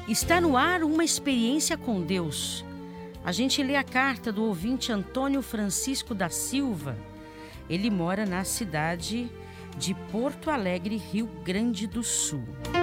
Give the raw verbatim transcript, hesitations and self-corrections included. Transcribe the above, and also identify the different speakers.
Speaker 1: Está no ar uma experiência com Deus. A gente lê a carta do ouvinte Antônio Francisco da Silva. Ele mora na cidade de Porto Alegre, Rio Grande do Sul.